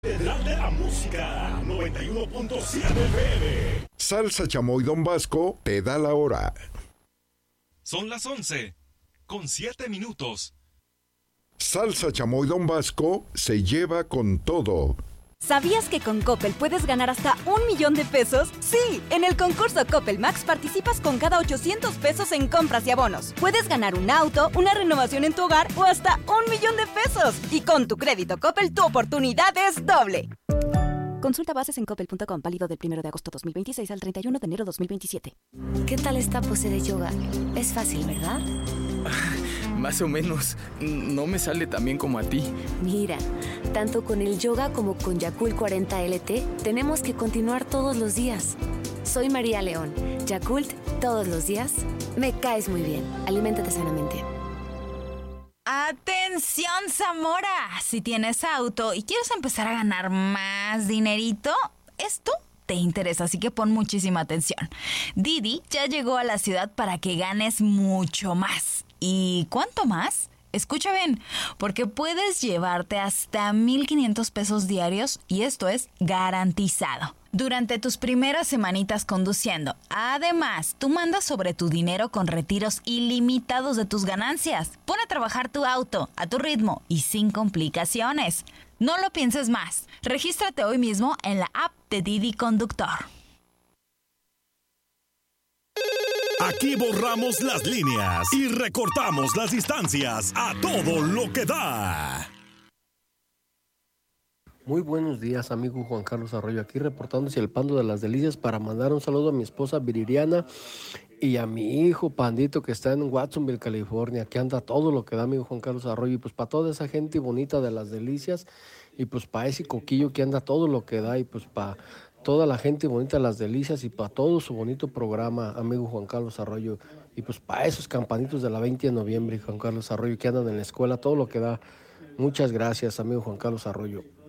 Catedral de la Música 91.7 FM. Salsa Chamoy Don Vasco te da la hora. Son las 11:07. Salsa Chamoy Don Vasco se lleva con todo. ¿Sabías que con Coppel puedes ganar hasta 1,000,000 de pesos? ¡Sí! En el concurso Coppel Max participas con cada 800 pesos en compras y abonos. Puedes ganar un auto, una renovación en tu hogar o hasta 1,000,000 de pesos. Y con tu crédito Coppel, tu oportunidad es doble. Consulta bases en coppel.com, válido del 1 de agosto 2026 al 31 de enero 2027. ¿Qué tal esta pose de yoga? Es fácil, ¿verdad? Más o menos. No me sale tan bien como a ti. Mira, tanto con el yoga como con Yakult 40 LT, tenemos que continuar todos los días. Soy María León. Yakult, todos los días. Me caes muy bien. Aliméntate sanamente. ¡Atención, Zamora! Si tienes auto y quieres empezar a ganar más dinerito, esto te interesa, así que pon muchísima atención. Didi ya llegó a la ciudad para que ganes mucho más. ¿Y cuánto más? Escucha bien, porque puedes llevarte hasta 1,500 pesos diarios y esto es garantizado durante tus primeras semanitas conduciendo. Además, tú mandas sobre tu dinero con retiros ilimitados de tus ganancias. Pon a trabajar tu auto a tu ritmo y sin complicaciones. No lo pienses más. Regístrate hoy mismo en la app de Didi Conductor. Aquí borramos las líneas y recortamos las distancias a todo lo que da. Muy buenos días, amigo Juan Carlos Arroyo, aquí reportándose el Pando de las Delicias para mandar un saludo a mi esposa Viridiana y a mi hijo Pandito que está en Watsonville, California, que anda todo lo que da, amigo Juan Carlos Arroyo, y pues para toda esa gente bonita de las Delicias, y pues para ese Coquillo que anda todo lo que da, y pues para toda la gente bonita de las Delicias y para todo su bonito programa, amigo Juan Carlos Arroyo, y pues para esos campanitos de la 20 de noviembre, Juan Carlos Arroyo, que andan en la escuela, todo lo que da. Muchas gracias, amigo Juan Carlos Arroyo.